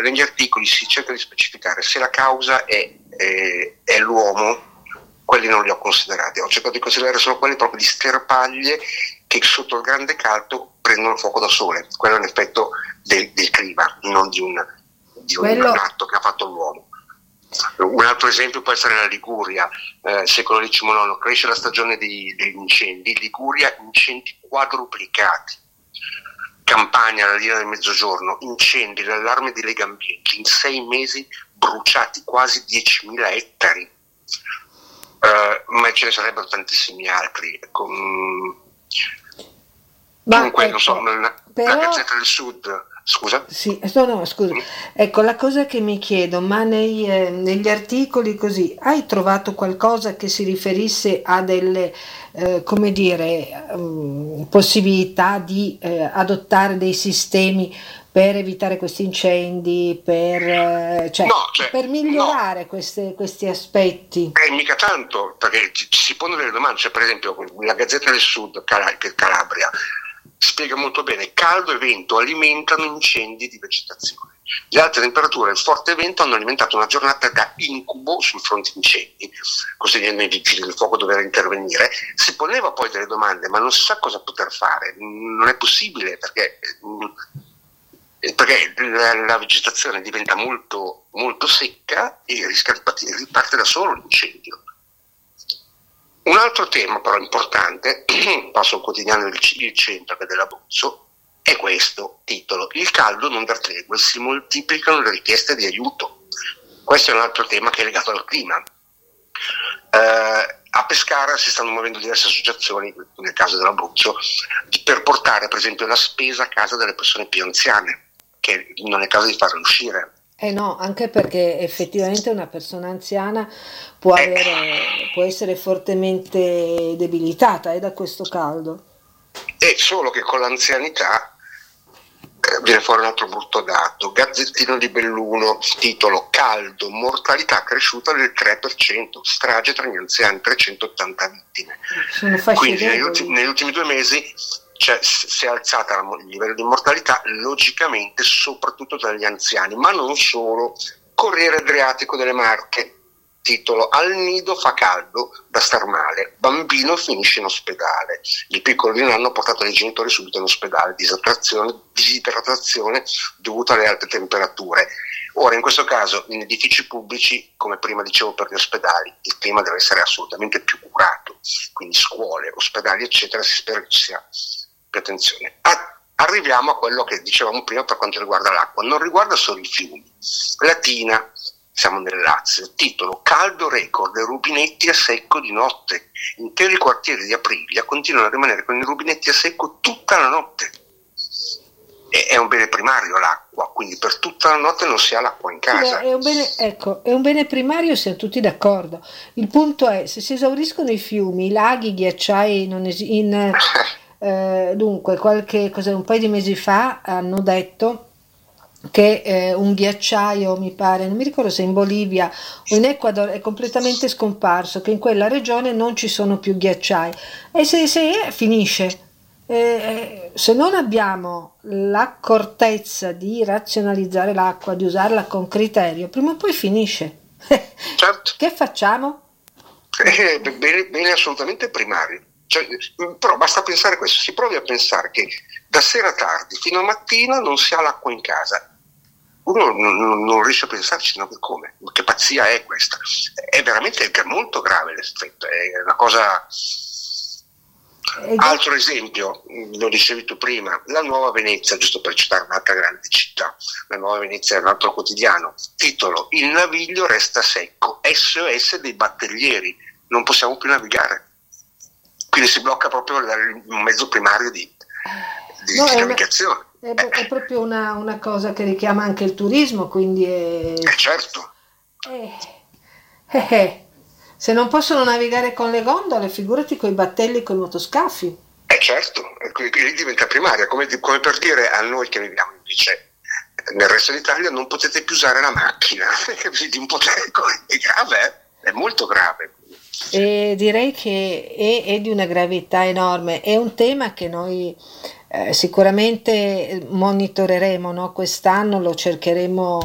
negli articoli si cerca di specificare se la causa è l'uomo. Quelli non li ho considerati, ho cercato di considerare solo quelli proprio di sterpaglie che sotto il grande caldo prendono fuoco da sole. Quello è un effetto del clima, non di un atto che ha fatto l'uomo. Un altro esempio può essere la Liguria, secolo XIX, cresce la stagione degli incendi, Liguria incendi quadruplicati, Campania, la linea del Mezzogiorno, incendi, l'allarme di Legambiente, in 6 mesi bruciati quasi 10.000 ettari. Ma ce ne sarebbero tantissimi altri. Dunque, ecco, non so, la Gazzetta del Sud, scusa? Sì, no, scusa. Ecco, la cosa che mi chiedo, ma negli articoli così, hai trovato qualcosa che si riferisse a delle, come dire, possibilità di adottare dei sistemi per evitare questi incendi, cioè, No, cioè, per no. migliorare questi aspetti? Mica tanto, perché ci si pongono delle domande, cioè, per esempio la Gazzetta del Sud, Calabria, spiega molto bene: caldo e vento alimentano incendi di vegetazione. Le alte temperature e il forte vento hanno alimentato una giornata da incubo sul fronte incendi, così nei vigili del fuoco dover intervenire. Si poneva poi delle domande, ma non si sa cosa poter fare, non è possibile perché la vegetazione diventa molto, molto secca e rischia di riparte da solo l'incendio. Un altro tema però importante, passo al quotidiano Il Centro, che è dell'Abruzzo, è questo titolo: il caldo non dà tregua, si moltiplicano le richieste di aiuto. Questo è un altro tema che è legato al clima. A Pescara si stanno muovendo diverse associazioni, nel caso dell'Abruzzo, per portare per esempio la spesa a casa delle persone più anziane, che non è caso di farle uscire. No, anche perché effettivamente una persona anziana può essere fortemente debilitata da questo caldo. È solo che con l'anzianità viene fuori un altro brutto dato. Gazzettino di Belluno, titolo: caldo, mortalità cresciuta del 3%, strage tra gli anziani, 380 vittime. Sono Quindi fascinevoli. negli ultimi 2 mesi si è alzata il livello di mortalità, logicamente soprattutto tra gli anziani, ma non solo. Corriere Adriatico delle Marche, titolo: al nido fa caldo da star male, bambino finisce in ospedale, il piccolo di un anno ha portato i genitori subito in ospedale, disidratazione dovuta alle alte temperature. Ora, in questo caso, in edifici pubblici, come prima dicevo per gli ospedali, il clima deve essere assolutamente più curato, quindi scuole, ospedali eccetera, si spera che ci sia più attenzione. Arriviamo a quello che dicevamo prima per quanto riguarda l'acqua, non riguarda solo i fiumi. Latina, siamo nel Lazio, titolo: caldo record, rubinetti a secco di notte, interi quartieri di Aprilia continuano a rimanere con i rubinetti a secco tutta la notte. È un bene primario l'acqua, quindi per tutta la notte non si ha l'acqua in casa. È un bene, ecco, è un bene primario, siamo tutti d'accordo. Il punto è, se si esauriscono i fiumi, i laghi, i ghiacciai, dunque, un paio di mesi fa hanno detto che un ghiacciaio, mi pare, non mi ricordo se in Bolivia o in Ecuador, è completamente scomparso, che in quella regione non ci sono più ghiacciai. E se finisce. Se non abbiamo l'accortezza di razionalizzare l'acqua, di usarla con criterio, prima o poi finisce. Certo. Che facciamo? Bene assolutamente primario. Però basta pensare questo, si provi a pensare che da sera tardi fino a mattina non si ha l'acqua in casa. Uno non riesce a pensarci, no? Come? Che pazzia è questa? È veramente molto grave l'effetto, è una cosa. Altro esempio, lo dicevi tu prima, la Nuova Venezia, giusto per citare un'altra grande città, la Nuova Venezia è un altro quotidiano, titolo: il naviglio resta secco, SOS dei battellieri, non possiamo più navigare. Quindi si blocca proprio un mezzo primario di navigazione. È proprio una cosa che richiama anche il turismo, quindi certo. Se non possono navigare con le gondole, figurati con i battelli, con i motoscafi. Certo, lì diventa primaria, come per dire a noi che viviamo invece nel resto d'Italia: non potete più usare la macchina. È grave, è molto grave. E direi che è di una gravità enorme, è un tema che noi sicuramente monitoreremo, no? Quest'anno lo cercheremo